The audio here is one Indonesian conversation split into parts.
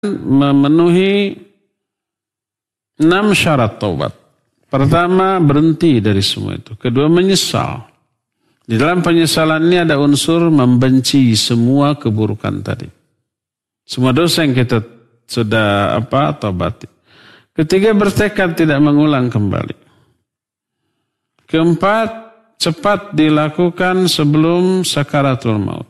memenuhi 6 syarat taubat. Pertama, berhenti dari semua itu. Kedua, menyesal. Di dalam penyesalan ini ada unsur membenci semua keburukan tadi. Semua dosa yang kita sudah taubati. Ketiga, bertekad tidak mengulang kembali. Keempat, cepat dilakukan sebelum sakaratul maut.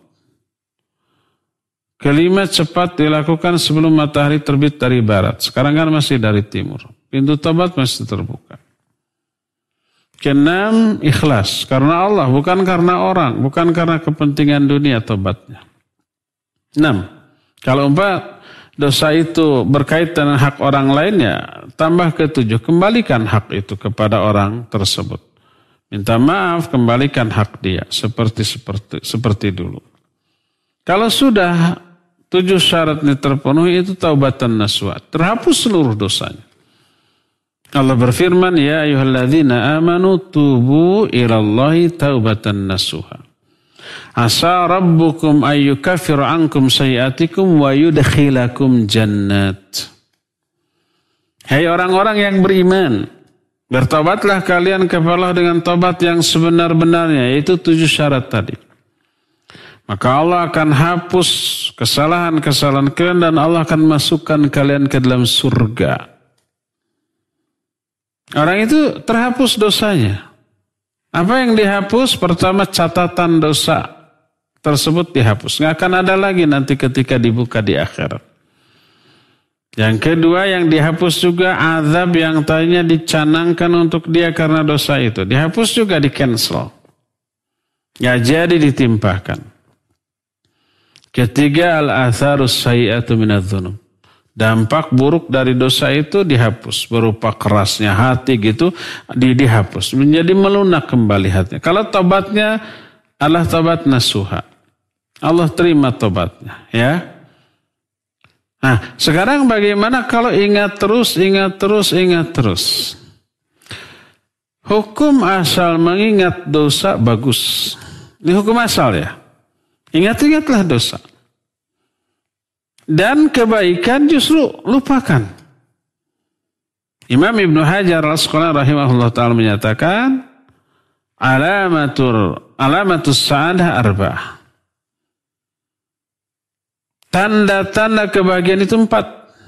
Kelima, cepat dilakukan sebelum matahari terbit dari barat. Sekarang kan masih dari timur. Pintu taubat masih terbuka. Keenam, ikhlas. Karena Allah, bukan karena orang. Bukan karena kepentingan dunia taubatnya. 6. Kalau 4, dosa itu berkaitan dengan hak orang lainnya, tambah ke 7, kembalikan hak itu kepada orang tersebut. Minta maaf, kembalikan hak dia. Seperti dulu. Kalau sudah 7 syarat ini terpenuhi, itu taubatan nasuha. Terhapus seluruh dosanya. Allah berfirman, ya ayyuhalladzina amanu tubu ilallahi taubatan nasuha. Asa rabbukum ayyukaffir ankum sayiatikum wa yudkhilakum jannat. Hai orang-orang yang beriman, bertobatlah kalian kepada Allah dengan tobat yang sebenar-benarnya, yaitu 7 syarat tadi. Maka Allah akan hapus kesalahan-kesalahan kalian dan Allah akan masukkan kalian ke dalam surga. Orang itu terhapus dosanya. Apa yang dihapus? Pertama, catatan dosa tersebut dihapus. Nggak akan ada lagi nanti ketika dibuka di akhirat. Yang kedua, yang dihapus juga azab yang tadinya dicanangkan untuk dia karena dosa itu. Dihapus juga, di-cancel. Nggak jadi ditimpahkan. Ketiga, al-atharus sayyi'atu minadz-dzunub. Dampak buruk dari dosa itu dihapus. Berupa kerasnya hati gitu, dihapus. Menjadi melunak kembali hatinya. Kalau tobatnya adalah tobat nasuha, Allah terima tobatnya. Ya. Nah, sekarang bagaimana kalau ingat terus. Hukum asal mengingat dosa bagus. Ini hukum asal ya. Ingat-ingatlah dosa. Dan kebaikan justru lupakan. Imam Ibnu Hajar al-Asqalani rahimahullah ta'ala menyatakan, alamatus sa'adah arba'ah. Tanda-tanda kebahagiaan itu 4.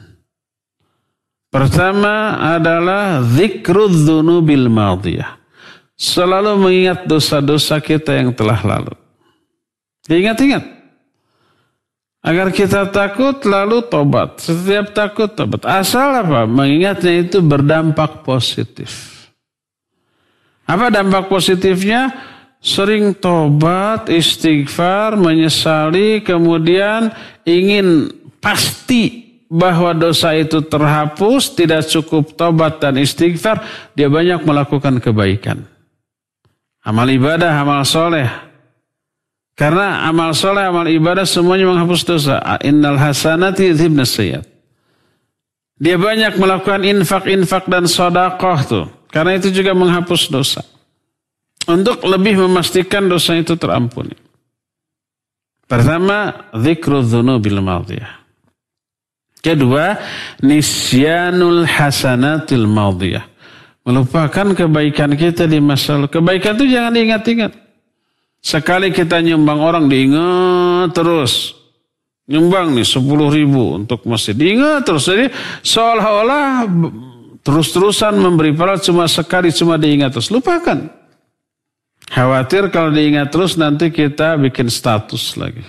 Pertama adalah dzikrudz dzunubil madiyah. Selalu mengingat dosa-dosa kita yang telah lalu. Ingat-ingat. Agar kita takut lalu tobat. Setiap takut tobat. Asal apa? Mengingatnya itu berdampak positif. Apa dampak positifnya? Sering tobat, istighfar, menyesali, kemudian ingin pasti bahwa dosa itu terhapus, tidak cukup tobat dan istighfar, dia banyak melakukan kebaikan. Amal ibadah, amal soleh. Karena amal soleh, amal ibadah semuanya menghapus dosa. Innal hasanati yudhibnas sayyi'at. Dia banyak melakukan infak dan sedekah tuh. Karena itu juga menghapus dosa. Untuk lebih memastikan dosa itu terampuni. Pertama, dzikrudz dzunubil madiyah. Kedua, nisyanul hasanatil madiyah. Melupakan kebaikan kita di masa lalu. Kebaikan itu jangan diingat-ingat. Sekali kita nyumbang orang diingat terus. Nyumbang nih 10.000 untuk masjid. Diingat terus. Jadi seolah-olah terus-terusan memberi pahala cuma sekali, cuma diingat terus. Lupakan. Khawatir kalau diingat terus nanti kita bikin status lagi.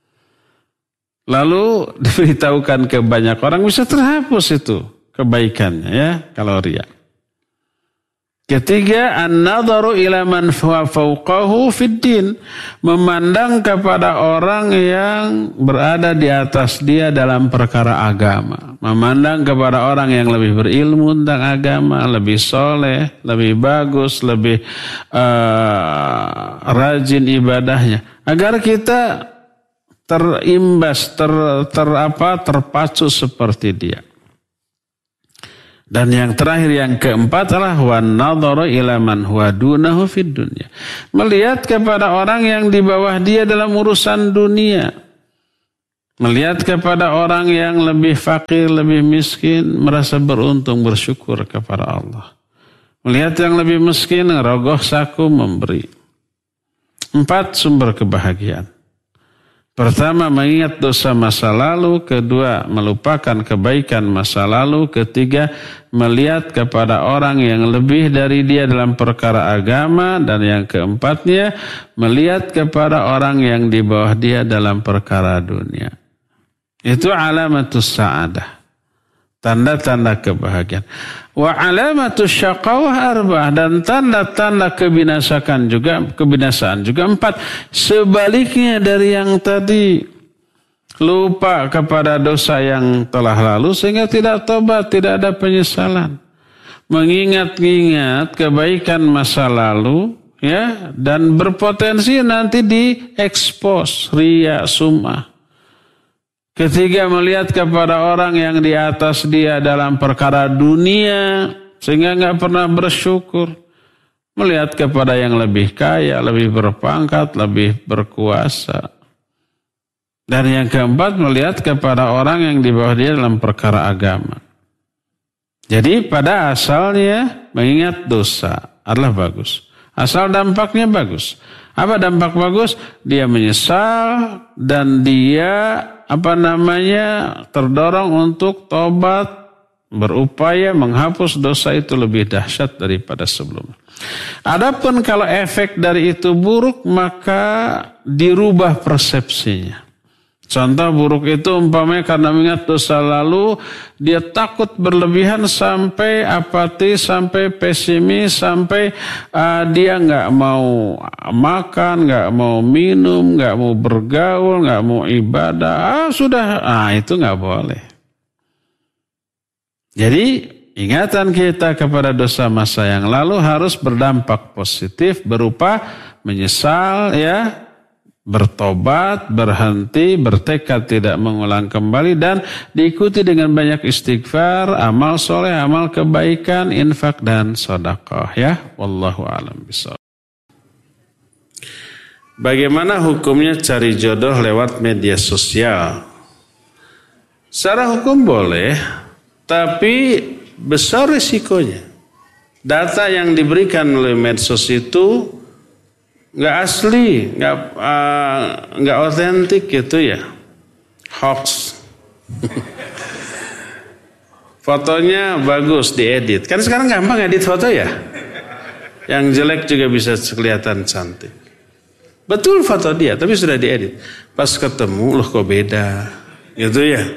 Lalu diberitahukan ke banyak orang bisa terhapus itu kebaikannya ya kalau riya. Ketiga, an-nadharu ila man fawqahu fid din, memandang kepada orang yang berada di atas dia dalam perkara agama. Memandang kepada orang yang lebih berilmu tentang agama, lebih soleh, lebih bagus, lebih rajin ibadahnya. Agar kita terimbas, terpacu seperti dia. Dan yang terakhir, yang keempat adalah wan nadharu ila man huwa dunahu fid dunya. Melihat kepada orang yang di bawah dia dalam urusan dunia. Melihat kepada orang yang lebih fakir, lebih miskin, merasa beruntung, bersyukur kepada Allah. Melihat yang lebih miskin, rogoh saku memberi. 4 sumber kebahagiaan. Pertama, mengingat dosa masa lalu. Kedua, melupakan kebaikan masa lalu. Ketiga, melihat kepada orang yang lebih dari dia dalam perkara agama. Dan yang keempatnya, melihat kepada orang yang di bawah dia dalam perkara dunia. Itu alamatus sa'adah. Tanda-tanda kebahagiaan. Wa alamatus syaqawah arba'ah. Dan tanda-tanda kebinasaan juga 4. Sebaliknya dari yang tadi. Lupa kepada dosa yang telah lalu sehingga tidak tobat, tidak ada penyesalan. Mengingat-ingat kebaikan masa lalu, ya, dan berpotensi nanti diekspos, riya, sum'ah. Ketiga, melihat kepada orang yang di atas dia dalam perkara dunia sehingga nggak pernah bersyukur. Melihat kepada yang lebih kaya, lebih berpangkat, lebih berkuasa. Dan yang keempat, melihat kepada orang yang di bawah dia dalam perkara agama. Jadi pada asalnya mengingat dosa adalah bagus. Asal dampaknya bagus. Apa dampak bagus? Dia menyesal dan dia terdorong untuk tobat, berupaya menghapus dosa itu lebih dahsyat daripada sebelumnya. Adapun kalau efek dari itu buruk, maka dirubah persepsinya. Contoh buruk itu umpamanya karena mengingat dosa lalu, dia takut berlebihan sampai apatis, sampai pesimis, sampai dia nggak mau makan, nggak mau minum, nggak mau bergaul, nggak mau ibadah. Itu nggak boleh. Jadi ingatan kita kepada dosa masa yang lalu harus berdampak positif berupa menyesal, ya, bertobat, berhenti, bertekad tidak mengulang kembali, dan diikuti dengan banyak istighfar, amal soleh, amal kebaikan, infak dan sedekah, ya. Wallahu a'lam bishawab. Bagaimana hukumnya cari jodoh lewat media sosial? Secara hukum boleh, tapi besar risikonya. Data yang diberikan oleh medsos itu nggak asli, nggak otentik gitu ya, hoax. Fotonya bagus diedit, kan sekarang gampang edit foto ya, yang jelek juga bisa kelihatan cantik. Betul foto dia, tapi sudah diedit. Pas ketemu, loh kok beda, gitu ya.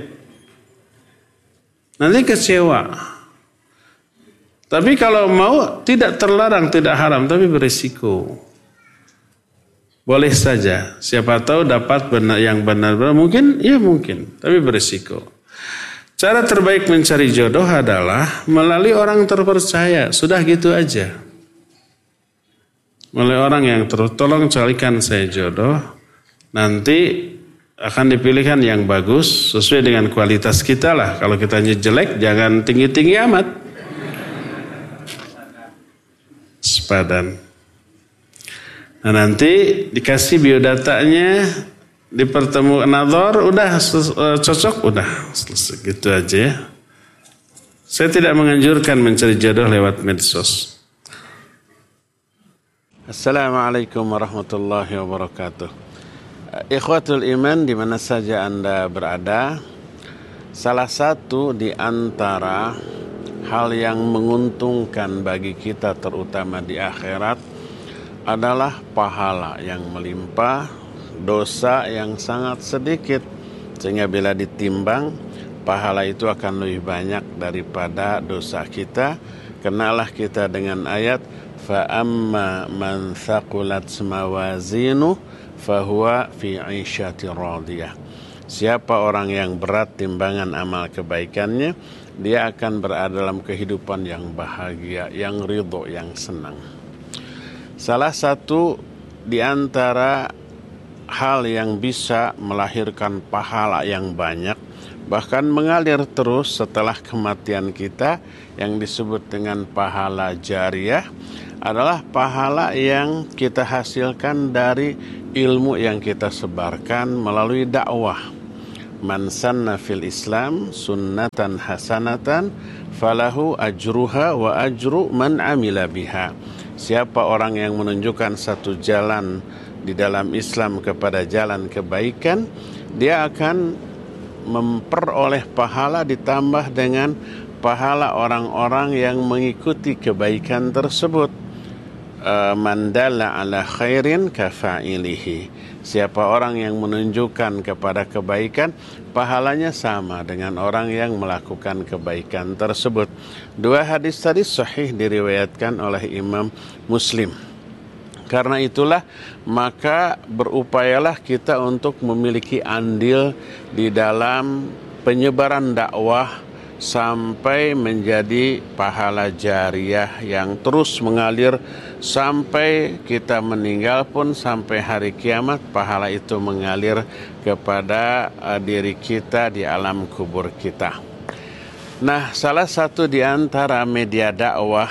Nanti kecewa. Tapi kalau mau tidak terlarang, tidak haram, tapi berisiko. Boleh saja, siapa tahu dapat yang benar-benar, mungkin, tapi berisiko. Cara terbaik mencari jodoh adalah melalui orang terpercaya, sudah gitu aja. Melalui orang yang tolong carikan saya jodoh, nanti akan dipilihkan yang bagus, sesuai dengan kualitas kita lah. Kalau kitanya jelek, jangan tinggi-tinggi amat. Sepadan. Nah nanti dikasih biodatanya, dipertemukan nazar, udah cocok, udah selesai gitu aja ya. Saya tidak menganjurkan mencari jodoh lewat medsos. Assalamualaikum warahmatullahi wabarakatuh. Ikhwatul iman di mana saja Anda berada, salah satu di antara hal yang menguntungkan bagi kita terutama di akhirat adalah pahala yang melimpah, dosa yang sangat sedikit. Sehingga bila ditimbang, pahala itu akan lebih banyak daripada dosa kita. Kenalah kita dengan ayat, فَأَمَّا مَنْ ثَقُلَتْ مَوَازِينُهُ فَهُوَ فِي عِيشَةٍ رَاضِيَةٍ. Siapa orang yang berat timbangan amal kebaikannya, dia akan berada dalam kehidupan yang bahagia, yang ridho, yang senang. Salah satu di antara hal yang bisa melahirkan pahala yang banyak, bahkan mengalir terus setelah kematian kita, yang disebut dengan pahala jariyah, adalah pahala yang kita hasilkan dari ilmu yang kita sebarkan melalui dakwah. Man sanna fil Islam sunnatan hasanatan falahu ajruha wa ajru man amila biha. Siapa orang yang menunjukkan satu jalan di dalam Islam kepada jalan kebaikan, dia akan memperoleh pahala ditambah dengan pahala orang-orang yang mengikuti kebaikan tersebut. Man dalla ala khairin kafa'ilihi. Siapa orang yang menunjukkan kepada kebaikan, pahalanya sama dengan orang yang melakukan kebaikan tersebut. Dua hadis tadi sahih diriwayatkan oleh Imam Muslim. Karena itulah maka berupayalah kita untuk memiliki andil di dalam penyebaran dakwah sampai menjadi pahala jariyah yang terus mengalir sampai kita meninggal pun, sampai hari kiamat pahala itu mengalir kepada diri kita di alam kubur kita. Nah, salah satu di antara media dakwah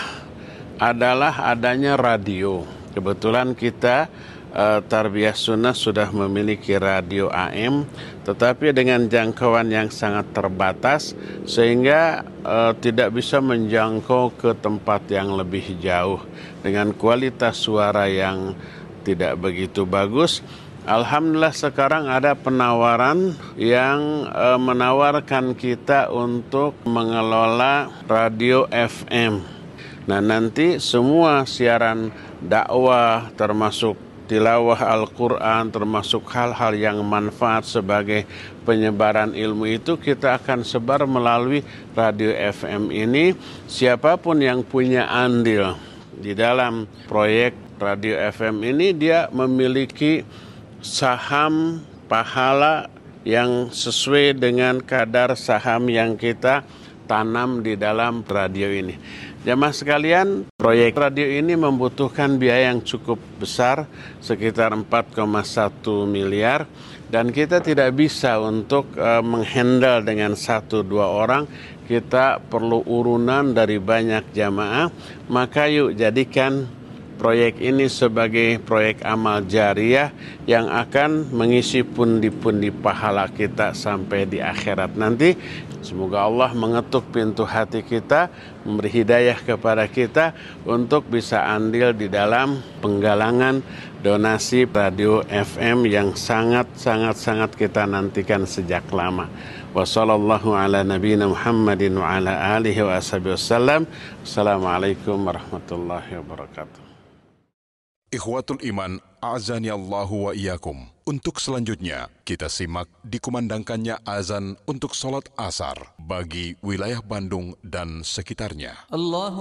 adalah adanya radio. Kebetulan kita Tarbiyah Sunnah sudah memiliki radio AM, tetapi dengan jangkauan yang sangat terbatas sehingga tidak bisa menjangkau ke tempat yang lebih jauh dengan kualitas suara yang tidak begitu bagus. Alhamdulillah sekarang ada penawaran yang menawarkan kita untuk mengelola radio FM. Nah, nanti semua siaran dakwah termasuk tilawah Al-Quran, termasuk hal-hal yang manfaat sebagai penyebaran ilmu itu kita akan sebar melalui radio FM ini. Siapapun yang punya andil di dalam proyek radio FM ini, dia memiliki saham pahala yang sesuai dengan kadar saham yang kita tanam di dalam radio ini. Jamaah sekalian, proyek radio ini membutuhkan biaya yang cukup besar, sekitar 4,1 miliar, dan kita tidak bisa untuk menghandle dengan 1-2 orang. Kita perlu urunan dari banyak jamaah. Maka yuk jadikan proyek ini sebagai proyek amal jariyah yang akan mengisi pundi-pundi pahala kita sampai di akhirat nanti. Semoga Allah mengetuk pintu hati kita, memberi hidayah kepada kita untuk bisa andil di dalam penggalangan donasi radio FM yang sangat kita nantikan sejak lama. Wassallallahu ala nabiyina Muhammadin wa ala alihi wa ashabihi wasallam. Assalamualaikum warahmatullahi wabarakatuh. Ikhwatul Iman, a'azani Allahu wa iyyakum. Untuk selanjutnya, kita simak dikumandangkannya azan untuk sholat asar bagi wilayah Bandung dan sekitarnya.